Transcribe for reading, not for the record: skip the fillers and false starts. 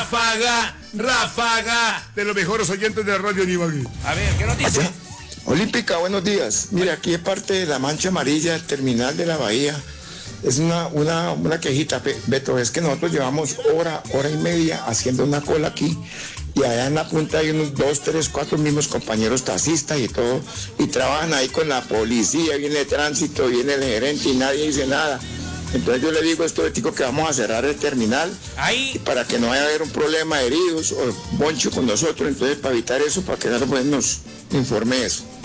Ráfaga de los mejores oyentes de la radio en Ibagué. A ver, ¿qué noticia? Allá. Olímpica, buenos días. Mira, aquí es parte de la Mancha Amarilla, el terminal de la Bahía. Es una quejita, Beto, es que nosotros llevamos hora y media haciendo una cola aquí y allá en la punta hay unos 2, 3, 4 mismos compañeros taxistas y todo, y trabajan ahí con la policía, viene el tránsito, viene el gerente y nadie dice nada. Entonces yo le digo a estos éticos que vamos a cerrar el terminal Ahí. para que no vaya a haber un problema de heridos o boncho con nosotros, entonces para evitar eso, para que nos informe eso.